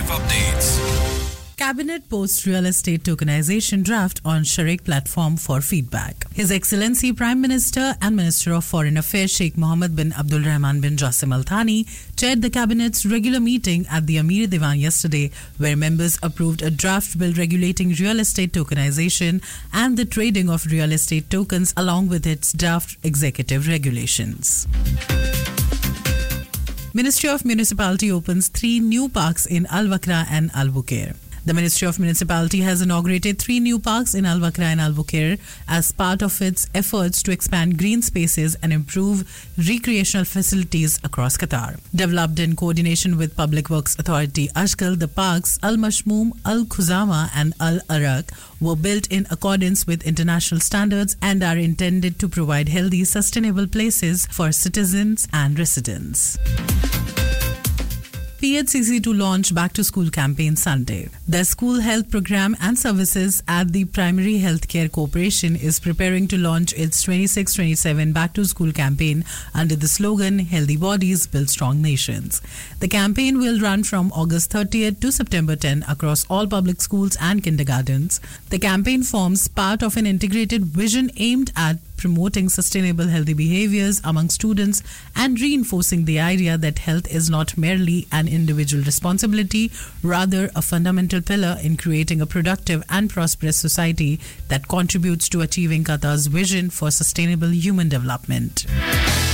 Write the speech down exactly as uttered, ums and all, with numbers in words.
updates. Cabinet posts real estate tokenization draft on Sharik platform for feedback. His Excellency Prime Minister and Minister of Foreign Affairs Sheikh Mohammed bin Abdul Rahman bin Jassim Al Thani chaired the Cabinet's regular meeting at the Amir Diwan yesterday, where members approved a draft bill regulating real estate tokenization and the trading of real estate tokens along with its draft executive regulations. Ministry of Municipality opens three new parks in Al Wakra and Al Bukair. The Ministry of Municipality has inaugurated three new parks in Al Wakra and Al Bukair as part of its efforts to expand green spaces and improve recreational facilities across Qatar. Developed in coordination with Public Works Authority Ashghal, the parks Al Mashmoom, Al Khuzama and Al Arak were built in accordance with international standards and are intended to provide healthy, sustainable places for citizens and residents. P H C C to launch Back to School campaign Sunday. The school health program and services at the Primary Healthcare Corporation is preparing to launch its twenty-six twenty-seven Back to School campaign under the slogan Healthy Bodies Build Strong Nations. The campaign will run from August thirtieth to September tenth across all public schools and kindergartens. The campaign forms part of an integrated vision aimed at promoting sustainable healthy behaviors among students and reinforcing the idea that health is not merely an individual responsibility, rather a fundamental pillar in creating a productive and prosperous society that contributes to achieving Qatar's vision for sustainable human development.